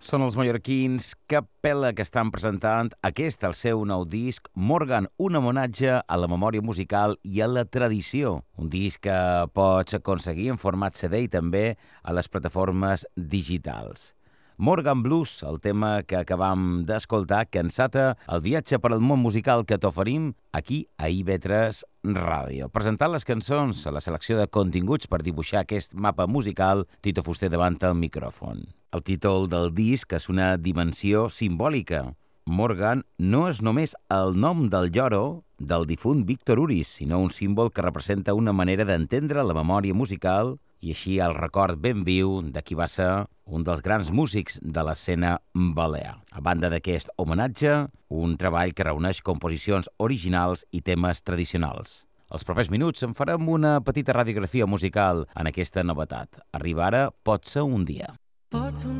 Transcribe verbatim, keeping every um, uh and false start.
Són els mallorquins Capella que estan presentant aquest, el seu nou disc, Morgan, un homenatge a la memòria musical i a la tradició. Un disc que pots aconseguir en format C D i també a les plataformes digitals. Morgan Blues, el tema que acabam d'escoltar, que ensata el viatge per al món musical que t'oferim aquí a I V tres Ràdio. Presentant les cançons a la selecció de continguts per dibuixar aquest mapa musical, Tito Fuster davant el micròfon. El títol del disc és una dimensió simbòlica. Morgan no és només el nom del lloro del difunt Víctor Uris, sinó un símbol que representa una manera d'entendre la memòria musical i així el record ben viu de qui va ser un dels grans músics de l'escena balear. A banda d'aquest homenatge, un treball que reuneix composicions originals i temes tradicionals. Els propers minuts en farem una petita radiografia musical en aquesta novetat. Arriba ara, pot ser un dia. Pot ser un